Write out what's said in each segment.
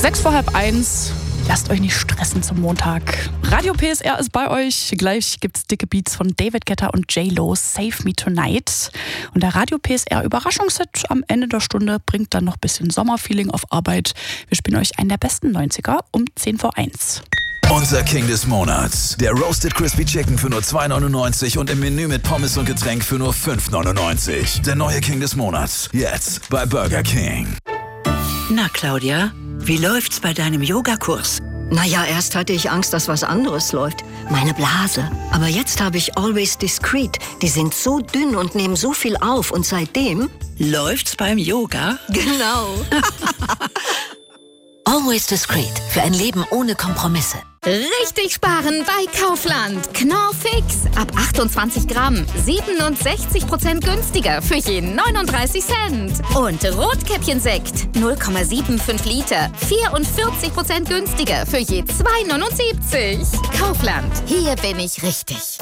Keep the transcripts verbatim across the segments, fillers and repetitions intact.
Sechs vor halb eins. Lasst euch nicht stressen zum Montag. Radio P S R ist bei euch. Gleich gibt's dicke Beats von David Guetta und J-Lo, Save Me Tonight. Und der Radio P S R Überraschungsset am Ende der Stunde bringt dann noch ein bisschen Sommerfeeling auf Arbeit. Wir spielen euch einen der besten neunziger um zehn vor eins. Unser King des Monats. Der Roasted Crispy Chicken für nur zwei neunundneunzig und im Menü mit Pommes und Getränk für nur fünf neunundneunzig. Der neue King des Monats. Jetzt bei Burger King. Na, Claudia, wie läuft's bei deinem Yogakurs? Naja, erst hatte ich Angst, dass was anderes läuft. Meine Blase. Aber jetzt habe ich Always Discreet. Die sind so dünn und nehmen so viel auf. Und seitdem... Läuft's beim Yoga? Genau. Always Discreet. Für ein Leben ohne Kompromisse. Richtig sparen bei Kaufland. Knorr Fix. Ab achtundzwanzig Gramm. siebenundsechzig Prozent günstiger für je neununddreißig Cent. Und Rotkäppchensekt. null Komma fünfundsiebzig Liter. vierundvierzig Prozent günstiger für je zwei neunundsiebzig. Kaufland. Hier bin ich richtig.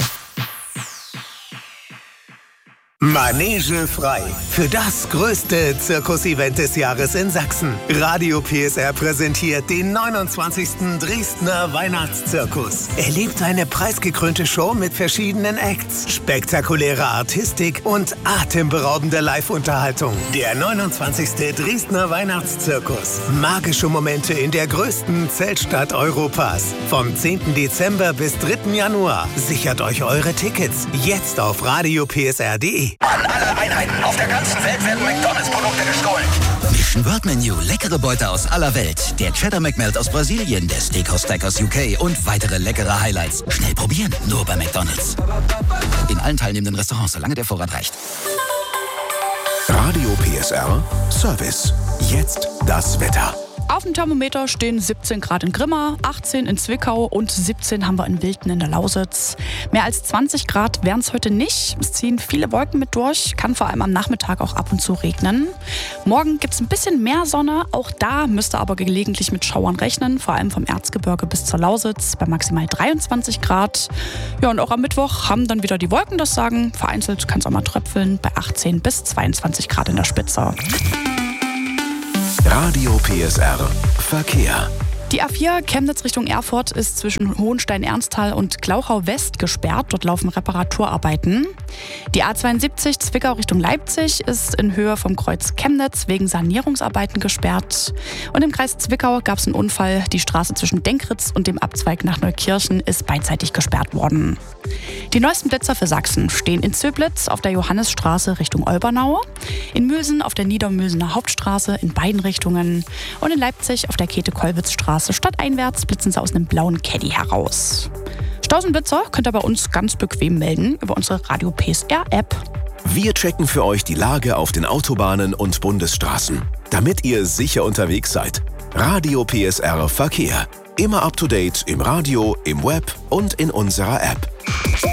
Manege frei. Für das größte Zirkus-Event des Jahres in Sachsen. Radio P S R präsentiert den neunundzwanzigsten Dresdner Weihnachtszirkus. Erlebt eine preisgekrönte Show mit verschiedenen Acts, spektakuläre Artistik und atemberaubende Live-Unterhaltung. Der neunundzwanzigste Dresdner Weihnachtszirkus. Magische Momente in der größten Zeltstadt Europas. Vom zehnten Dezember bis dritten Januar. Sichert euch eure Tickets jetzt auf radio p s r punkt d e. An alle Einheiten auf der ganzen Welt werden McDonalds-Produkte gestohlen. Mission World Menu, leckere Beute aus aller Welt. Der Cheddar McMelt aus Brasilien, der Steakhouse Stack aus U K und weitere leckere Highlights. Schnell probieren, nur bei McDonalds. In allen teilnehmenden Restaurants, solange der Vorrat reicht. Radio P S R Service. Jetzt das Wetter. Auf dem Thermometer stehen siebzehn Grad in Grimma, achtzehn in Zwickau und siebzehn haben wir in Wilten in der Lausitz. Mehr als zwanzig Grad wären es heute nicht. Es ziehen viele Wolken mit durch, kann vor allem am Nachmittag auch ab und zu regnen. Morgen gibt es ein bisschen mehr Sonne, auch da müsste aber gelegentlich mit Schauern rechnen, vor allem vom Erzgebirge bis zur Lausitz bei maximal dreiundzwanzig Grad. Ja, und auch am Mittwoch haben dann wieder die Wolken das Sagen. Vereinzelt kann es auch mal tröpfeln bei achtzehn bis zweiundzwanzig Grad in der Spitze. Radio P S R Verkehr. Die A vier Chemnitz Richtung Erfurt ist zwischen Hohenstein-Ernsthal und Glauchau West gesperrt. Dort laufen Reparaturarbeiten. Die A zweiundsiebzig Zwickau Richtung Leipzig ist in Höhe vom Kreuz Chemnitz wegen Sanierungsarbeiten gesperrt. Und im Kreis Zwickau gab es einen Unfall. Die Straße zwischen Denkritz und dem Abzweig nach Neukirchen ist beidseitig gesperrt worden. Die neuesten Blitzer für Sachsen stehen in Zöblitz auf der Johannisstraße Richtung Olbernau, in Mülsen auf der Niedermülsener Hauptstraße in beiden Richtungen und in Leipzig auf der Käthe-Kollwitz-Straße stadteinwärts blitzen sie aus einem blauen Caddy heraus. Stausenblitzer könnt ihr bei uns ganz bequem melden über unsere Radio P S R App. Wir checken für euch die Lage auf den Autobahnen und Bundesstraßen, damit ihr sicher unterwegs seid. Radio P S R Verkehr. Immer up to date im Radio, im Web und in unserer App.